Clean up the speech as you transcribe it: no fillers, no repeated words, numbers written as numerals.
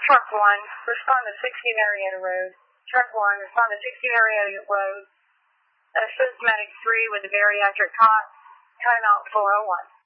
Truck 1, respond to 60 Marietta Road. Truck 1, respond to 60 Marietta Road. Assist Medic 3 with the bariatric cot. Timeout 401.